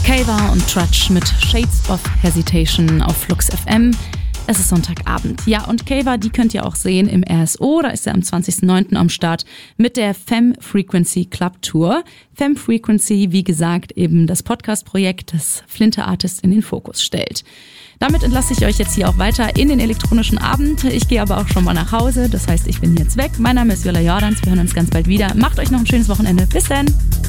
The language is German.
Kava und Trudge mit Shades of Hesitation auf Flux FM. Es ist Sonntagabend. Ja, und Kava, die könnt ihr auch sehen im RSO. Da ist er am 20.09. am Start mit der Femme Frequency Club Tour. Femme Frequency, wie gesagt, eben das Podcast-Projekt, das Flinter Artist in den Fokus stellt. Damit entlasse ich euch jetzt hier auch weiter in den elektronischen Abend. Ich gehe aber auch schon mal nach Hause. Das heißt, ich bin jetzt weg. Mein Name ist Viola Jordans. Wir hören uns ganz bald wieder. Macht euch noch ein schönes Wochenende. Bis dann.